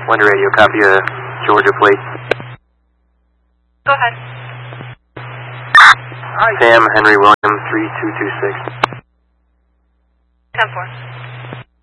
One radio, copy a Georgia plate. Go ahead. Sam Henry William 3226. 10-4.